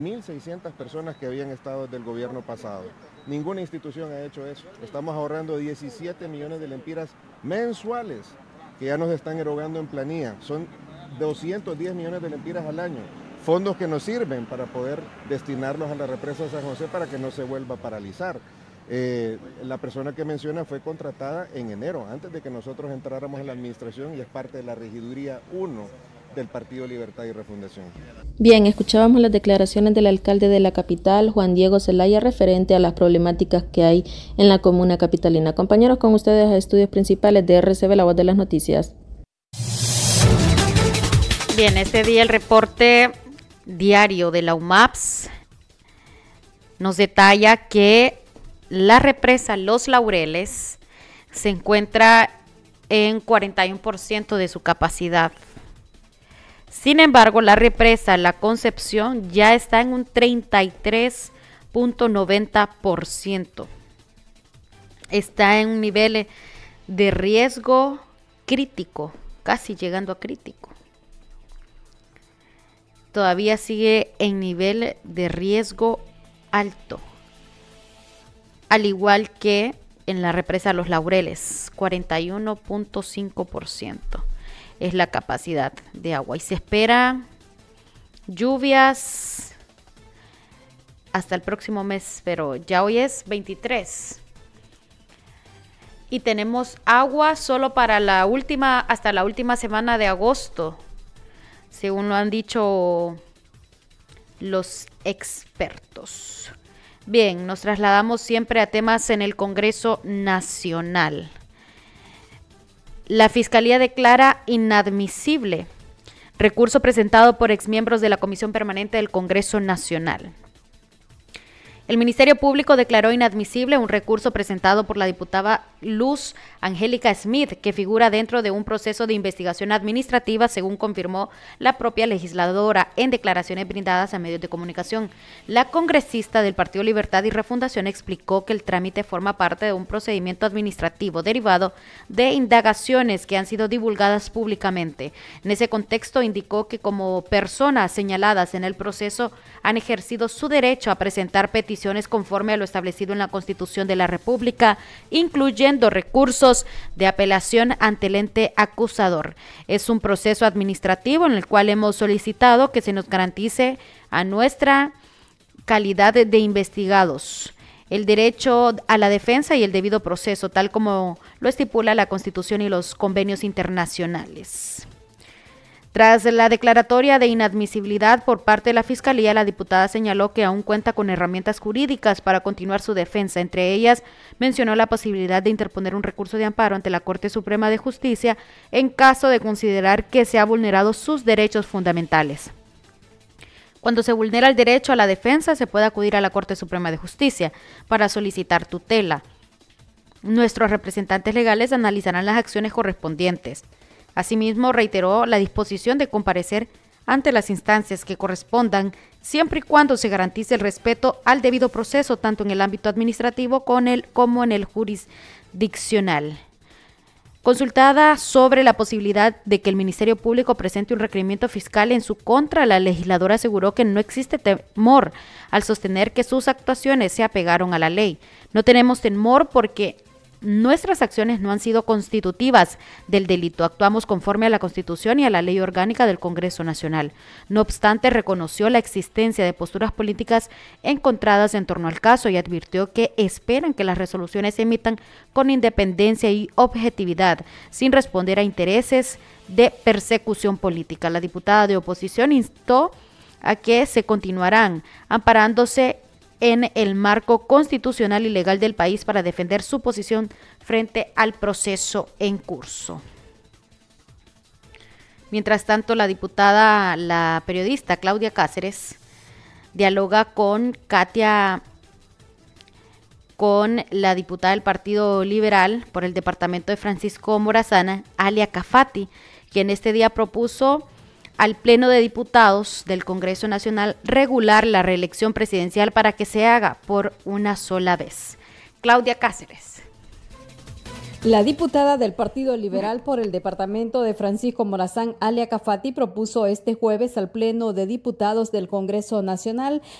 1.600 personas que habían estado desde el gobierno pasado. Ninguna institución ha hecho eso. Estamos ahorrando 17 millones de lempiras mensuales que ya nos están erogando en planilla. Son 210 millones de lempiras al año. Fondos que nos sirven para poder destinarlos a la represa de San José para que no se vuelva a paralizar. La persona que menciona fue contratada en enero, antes de que nosotros entráramos en la administración, y es parte de la regiduría 1 del Partido Libertad y Refundación. Bien, escuchábamos las declaraciones del alcalde de la capital, Juan Diego Zelaya, referente a las problemáticas que hay en la comuna capitalina. Compañeros, con ustedes a Estudios Principales de RCB, la voz de las noticias. Bien, este día el reporte diario de la UMAPS nos detalla que la represa Los Laureles se encuentra en 41% de su capacidad. Sin embargo, la represa La Concepción ya está en un 33.90%. Está en un nivel de riesgo crítico, casi llegando a crítico. Todavía sigue en nivel de riesgo alto, al igual que en la represa Los Laureles, 41.5% es la capacidad de agua. Y se espera lluvias hasta el próximo mes, pero ya hoy es 23. Y tenemos agua solo para hasta la última semana de agosto, según lo han dicho los expertos. Bien, nos trasladamos siempre a temas en el Congreso Nacional. La Fiscalía declara inadmisible recurso presentado por exmiembros de la Comisión Permanente del Congreso Nacional. El Ministerio Público declaró inadmisible un recurso presentado por la diputada Luz Angélica Smith, que figura dentro de un proceso de investigación administrativa, según confirmó la propia legisladora en declaraciones brindadas a medios de comunicación. La congresista del Partido Libertad y Refundación explicó que el trámite forma parte de un procedimiento administrativo derivado de indagaciones que han sido divulgadas públicamente. En ese contexto, indicó que como personas señaladas en el proceso han ejercido su derecho a presentar peticiones conforme a lo establecido en la Constitución de la República, incluyendo recursos de apelación ante el ente acusador. Es un proceso administrativo en el cual hemos solicitado que se nos garantice a nuestra calidad de investigados el derecho a la defensa y el debido proceso, tal como lo estipula la Constitución y los convenios internacionales. Tras la declaratoria de inadmisibilidad por parte de la Fiscalía, la diputada señaló que aún cuenta con herramientas jurídicas para continuar su defensa. Entre ellas, mencionó la posibilidad de interponer un recurso de amparo ante la Corte Suprema de Justicia en caso de considerar que se ha vulnerado sus derechos fundamentales. Cuando se vulnera el derecho a la defensa, se puede acudir a la Corte Suprema de Justicia para solicitar tutela. Nuestros representantes legales analizarán las acciones correspondientes. Asimismo, reiteró la disposición de comparecer ante las instancias que correspondan, siempre y cuando se garantice el respeto al debido proceso, tanto en el ámbito administrativo como en el jurisdiccional. Consultada sobre la posibilidad de que el Ministerio Público presente un requerimiento fiscal en su contra, la legisladora aseguró que no existe temor al sostener que sus actuaciones se apegaron a la ley. No tenemos temor porque nuestras acciones no han sido constitutivas del delito. Actuamos conforme a la Constitución y a la Ley Orgánica del Congreso Nacional. No obstante, reconoció la existencia de posturas políticas encontradas en torno al caso y advirtió que esperan que las resoluciones se emitan con independencia y objetividad, sin responder a intereses de persecución política. La diputada de oposición instó a que se continuarán amparándose en el marco constitucional y legal del país para defender su posición frente al proceso en curso. Mientras tanto, la periodista Claudia Cáceres dialoga con la diputada del Partido Liberal por el departamento de Francisco Morazán, Alia Cafati, quien este día propuso al Pleno de Diputados del Congreso Nacional regular la reelección presidencial para que se haga por una sola vez. Claudia Cáceres. La diputada del Partido Liberal por el departamento de Francisco Morazán, Alia Cafati, propuso este jueves al Pleno de Diputados del Congreso Nacional